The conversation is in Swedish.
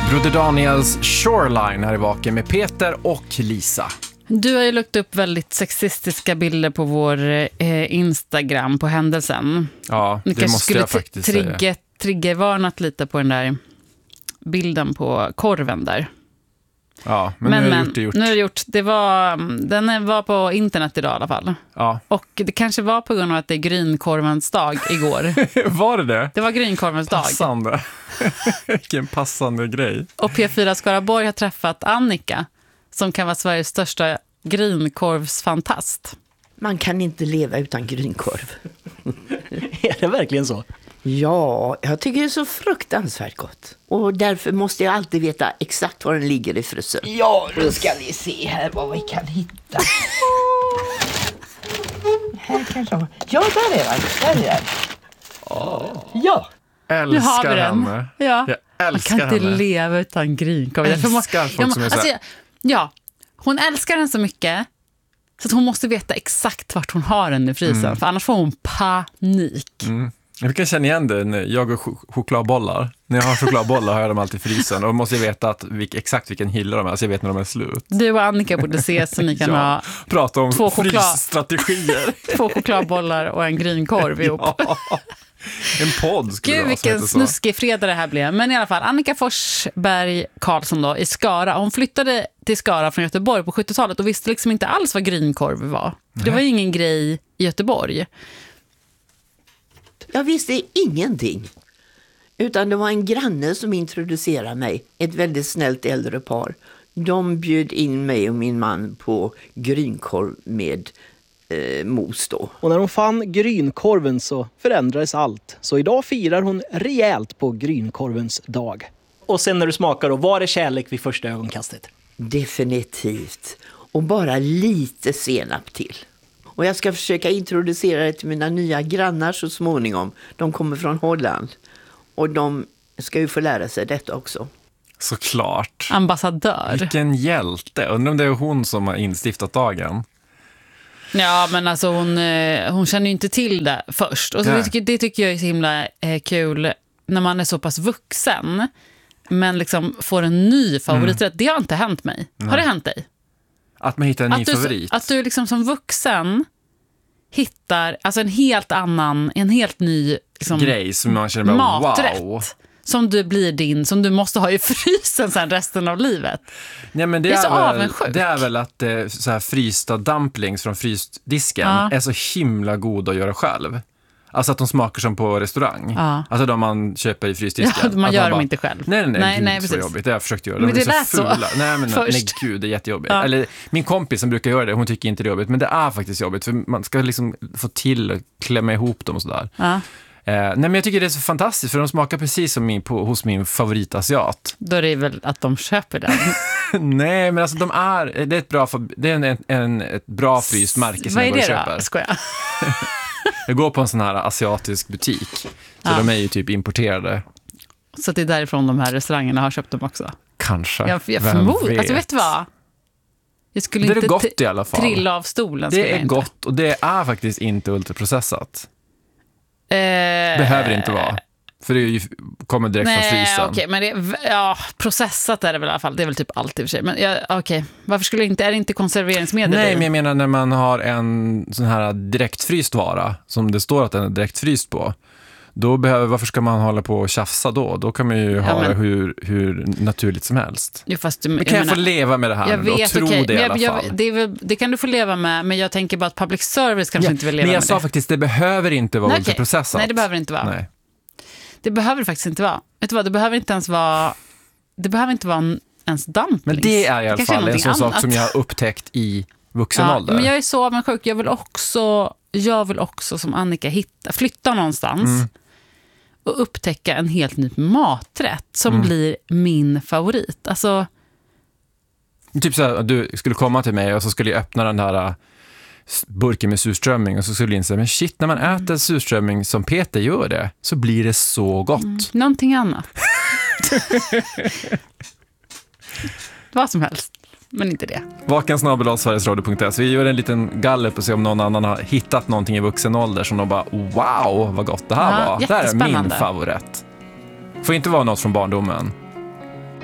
Broder Daniels Shoreline här i Vaken med Peter och Lisa. Du har ju lagt upp väldigt sexistiska bilder på vår Instagram på händelsen. Ja, det måste jag faktiskt säga. Triggervarnat lite på den där bilden på korven där. Ja, men nu har jag gjort. Nu har jag gjort. Den var på internet idag i alla fall. Ja. Och det kanske var på grund av att det är grynkorvens dag igår. Var det det? Det var grynkorvens dag. Passande. Vilken passande grej. Och P4 Skaraborg har träffat Annika, som kan vara Sveriges största grynkorvsfantast. Man kan inte leva utan grynkorv. Är det verkligen så? Ja, jag tycker det är så fruktansvärt gott. Och därför måste jag alltid veta exakt var den ligger i frysen. Ja, då ska vi se här vad vi kan hitta. Här kanske. Ja, där är den. Där är den. Ja. Älskar henne. Ja. Jag älskar man kan inte henne. leva utan grynkorv. Älskar folk som är så här. Ja, hon älskar den så mycket så att hon måste veta exakt vart hon har den i frysen. För annars får hon panik. Jag kan känna igen det när jag och chokladbollar. När jag har chokladbollar har jag dem alltid i frysen. Och måste jag veta exakt vilken hylla de är, så jag vet när de är slut. Du och Annika borde ses så ni kan ha prata om frysstrategier. 2 chokladbollar och en grynkorv ihop. Ja. En podd skulle Gud, vilken snuskig fredag det här blev. Men i alla fall, Annika Forsberg Karlsson då, i Skara. Hon flyttade till Skara från Göteborg på 70-talet och visste liksom inte alls vad grynkorv var. Det var ju ingen grej i Göteborg. Jag visste ingenting. Utan det var en granne som introducerade mig. Ett väldigt snällt äldre par. De bjöd in mig och min man på grynkorv med mos då. Och när hon fann grynkorven så förändrades allt. Så idag firar hon rejält på grynkorvens dag. Och sen när du smakar då, var det kärlek vid första ögonkastet? Definitivt. Och bara lite senap till. Och jag ska försöka introducera det till mina nya grannar så småningom. De kommer från Holland. Och de ska ju få lära sig detta också. Såklart. Ambassadör. Vilken hjälte. Undrar om det är hon som har instiftat dagen. Ja, men alltså hon känner ju inte till det först. Och så det tycker jag är så himla kul när man är så pass vuxen. Men liksom får en ny favoriträtt. Det har inte hänt mig. Nej. Har det hänt dig? Att man hittar en ny favorit. Att du liksom som vuxen hittar alltså en helt ny liksom, grej som man känner bara, maträtt. wow. Som som du måste ha i frysen sen resten av livet. Nej, men det är så avundsjukt. Det är väl att så här frysta dumplings från frysdisken är så himla god att göra själv. Alltså att de smakar som på restaurang. Alltså de man köper i frysdisken. Ja, man gör dem inte själv. Nej, så jobbigt. Det har jag försökt göra. Men det lät så fula. Nej, gud, det är jättejobbigt. Ja. Eller min kompis som brukar göra det, hon tycker inte det är jobbigt. Men det är faktiskt jobbigt. För man ska liksom få till att klämma ihop dem och sådär. Ja. Nej, men jag tycker det är så fantastiskt. För de smakar precis som hos min favoritasiat. Då är det väl att de köper den. Nej, men alltså det är ett bra fryst märke som jag går och köper. Vad är det då? Skojar. Jag går på en sån här asiatisk butik. Så de är ju typ importerade. Så det är därifrån de här restaurangerna har köpt dem också. Kanske. Jag förmodar. Alltså vet du vad? Jag skulle det är inte gott i alla fall. Trilla av stolen. Det är gott och det är faktiskt inte ultraprocessat. Behöver det inte vara. För det kommer direkt från frysen. Okej, men processat är det väl i alla fall. Det är väl typ allt i och för sig. Men okej, varför skulle är det inte konserveringsmedel? Nej, men jag menar när man har en sån här direktfryst vara som det står att den är direktfryst på. Då varför ska man hålla på och tjafsa då? Då kan man ju ha det hur naturligt som helst. Jo, fast men kan jag få leva med det här och tro det i alla fall? Det kan du få leva med, men jag tänker bara att public service kanske inte vill leva med det. Men jag sa faktiskt, det behöver inte vara ultraprocessat. Nej, det behöver inte vara. Nej. Det behöver faktiskt inte vara. Vet du vad, det behöver inte vara ens dumplings. Men det är i alla fall en sån sak som jag har upptäckt i vuxen ålder. Men jag är så avundsjuk. Jag vill också som Annika flytta någonstans och upptäcka en helt ny maträtt som blir min favorit. Alltså typ så här, du skulle komma till mig och så skulle jag öppna den här burken med surströmming och så skulle jag inse, men shit, när man äter surströmming som Peter gör det så blir det så gott. Någonting annat. Vad som helst, men inte det. Vaken@sverigesradio.se. Vi gör en liten gallup och se om någon annan har hittat någonting i vuxen ålder som de bara, wow, vad gott det här var. Det här är min favorit. Får inte vara något från barndomen.